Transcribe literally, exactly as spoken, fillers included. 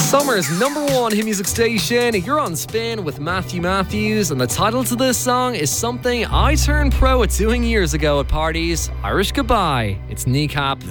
Summer's number one hit music station. You're on Spin with Matthew Matthews, and the title to this song is something I turned pro at doing years ago at parties. Irish Goodbye. It's Kneecap.